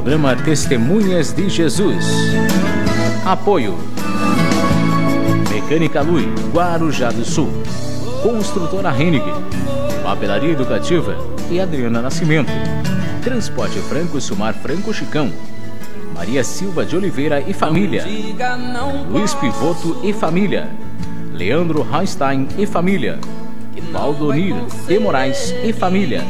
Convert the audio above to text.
Programa Testemunhas de Jesus. Apoio Mecânica Lui, Guarujá do Sul, Construtora Hennig, Papelaria Educativa e Adriana Nascimento, Transporte Franco Sumar Franco Chicão, Maria Silva de Oliveira e família, Luiz Pivoto e família, Leandro Heinstein e família, Valdonir de Moraes e família.